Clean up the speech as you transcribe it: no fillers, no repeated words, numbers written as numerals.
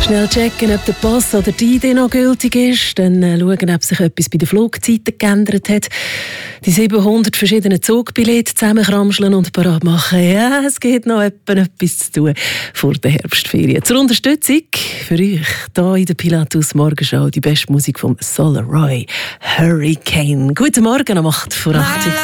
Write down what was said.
Schnell checken, ob der Pass oder die Idee noch gültig ist. Dann schauen, ob sich etwas bei den Flugzeiten geändert hat. Die 700 verschiedenen Zugbillette zusammenkramscheln und parat machen. Ja, es gibt noch etwas zu tun vor der Herbstferien. Zur Unterstützung für euch hier in der Pilatus Morgenshow die beste Musik von Solar Roy, Hurricane. Guten Morgen am 8 vor 8.